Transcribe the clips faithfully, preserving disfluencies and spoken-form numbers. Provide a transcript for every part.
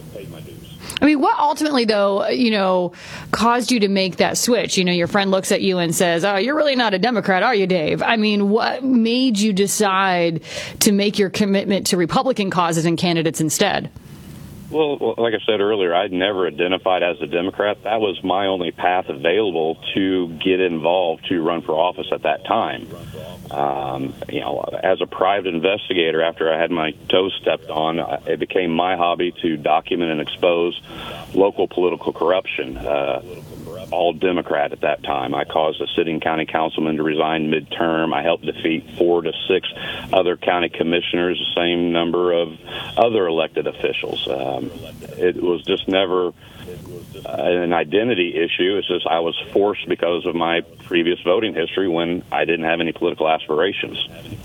I mean, what ultimately, though, you know, caused you to make that switch? You know, your friend looks at you and says, oh, you're really not a Democrat, are you, Dave? I mean, what made you decide to make your commitment to Republican causes and candidates instead? Well, like I said earlier, I'd never identified as a Democrat. That was my only path available to get involved to run for office at that time. Um, you know, as a private investigator, after I had my toes stepped on, it became my hobby to document and expose local political corruption. Uh, all Democrat at that time. I caused a sitting county councilman to resign midterm. I helped defeat four to six other county commissioners, the same number of other elected officials. Um, it was just never uh, an identity issue. It's just I was forced because of my previous voting history when I didn't have any political aspirations.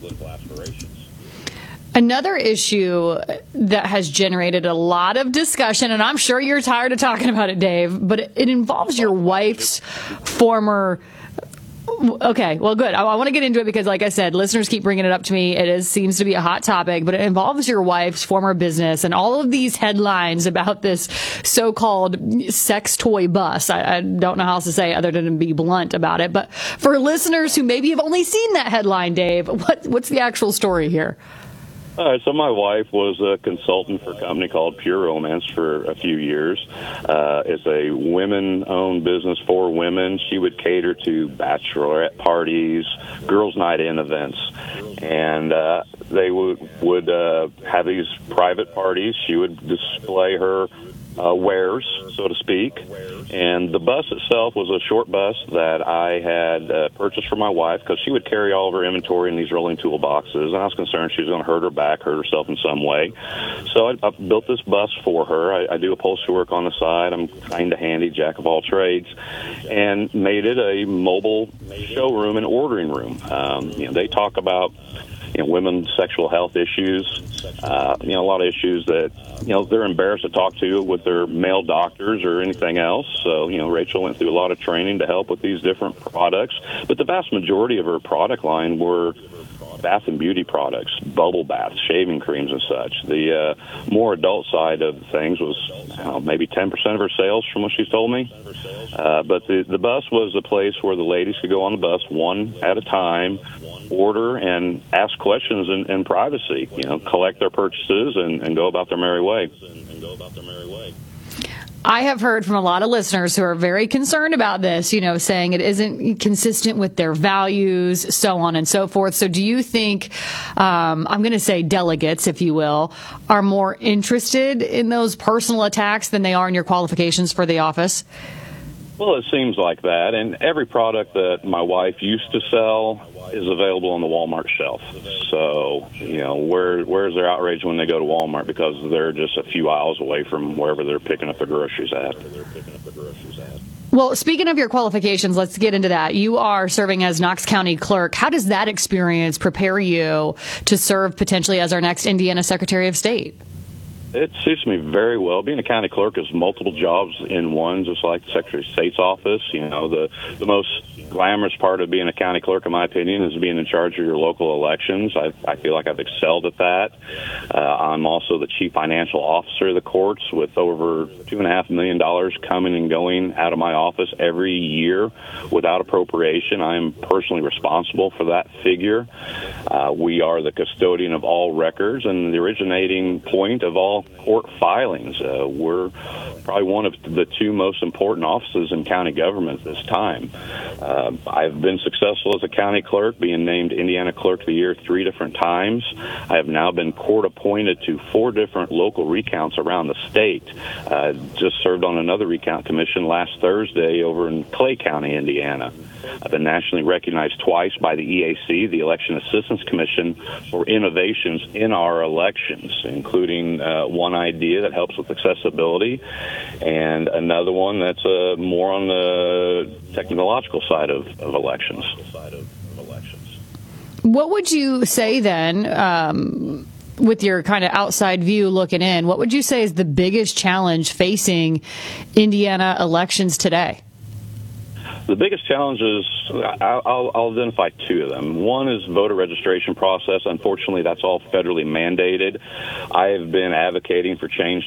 Another issue that has generated a lot of discussion, and I'm sure you're tired of talking about it, Dave, but it involves your wife's former... Okay, well, good. I, I want to get into it because, like I said, listeners keep bringing it up to me. It is, seems to be a hot topic, but it involves your wife's former business and all of these headlines about this so-called sex toy bust. I, I don't know how else to say other than to be blunt about it. But for listeners who maybe have only seen that headline, Dave, what, what's the actual story here? All right, so my wife was a consultant for a company called Pure Romance for a few years. Uh, it's a women-owned business for women. She would cater to bachelorette parties, girls' night in events, and uh, they would would uh, have these private parties. She would display her uh, wares, so to speak. And the bus itself was a short bus that I had uh, purchased for my wife because she would carry all of her inventory in these rolling toolboxes, and I was concerned she was going to hurt her back, hurt herself in some way. So I, I built this bus for her. I, I do upholstery work on the side. I'm kind of handy, jack of all trades, and made it a mobile showroom and ordering room. Um, you know, they talk about you know, women's sexual health issues, uh, you know, a lot of issues that, you know, they're embarrassed to talk to with their male doctors or anything else. So, you know, Rachel went through a lot of training to help with these different products. But the vast majority of her product line were bath and beauty products, bubble baths, shaving creams and such. The uh, more adult side of things was I don't know, maybe ten percent of her sales from what she's told me. Uh, but the, the bus was a place where the ladies could go on the bus one at a time, order and ask questions in, in privacy, you know, collect their purchases and, and go about their merry way. I have heard from a lot of listeners who are very concerned about this, you know, saying it isn't consistent with their values, so on and so forth. So do you think, um, I'm going to say delegates, if you will, are more interested in those personal attacks than they are in your qualifications for the office? Well, it seems like that, and every product that my wife used to sell is available on the Walmart shelf. So, you know, where where's their outrage when they go to Walmart because they're just a few aisles away from wherever they're picking up their groceries at. Well, speaking of your qualifications, let's get into that. You are serving as Knox County Clerk. How does that experience prepare you to serve potentially as our next Indiana Secretary of State? It suits me very well. Being a county clerk is multiple jobs in one, just like the Secretary of State's office. You know, the, the most glamorous part of being a county clerk, in my opinion, is being in charge of your local elections. I, I feel like I've excelled at that. Uh, I'm also the chief financial officer of the courts with over two and a half million dollars coming and going out of my office every year without appropriation. I am personally responsible for that figure. Uh, we are the custodian of all records and the originating point of all court filings. Uh, we're probably one of the two most important offices in county government at this time. Uh, I've been successful as a county clerk, being named Indiana Clerk of the Year three different times. I have now been court appointed to four different local recounts around the state. Uh, just served on another recount commission last Thursday over in Clay County, Indiana. I've been nationally recognized twice by the E A C, the Election Assistance Commission, for innovations in our elections, including uh, one idea that helps with accessibility and another one that's uh, more on the technological side of, of elections. What would you say then, um, with your kind of outside view looking in, what would you say is the biggest challenge facing Indiana elections today? The biggest challenge is, I'll, I'll identify two of them. One is voter registration process. Unfortunately, that's all federally mandated. I have been advocating for change